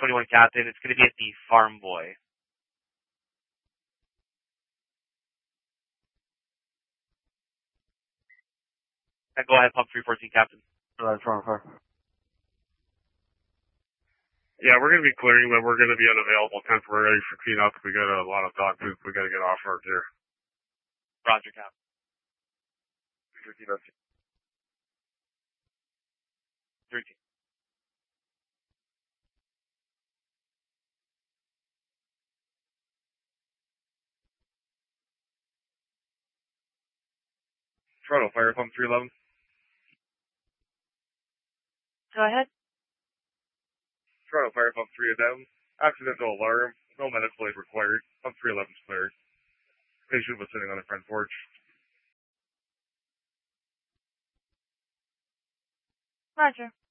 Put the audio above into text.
21 Captain. It's going to be at the Farm Boy. Go ahead, pump 314 Captain. Yeah, we're going to be clearing, but we're going to be unavailable temporarily for cleanup. We got a lot of dog poop we got to get off our gear. Roger, Captain. 13. 13. Toronto Fire Pump 311. Go ahead. Toronto Fire Pump 3 is down. Accidental alarm. No medical aid required. Pump 311's cleared. Patient was sitting on the front porch. Roger.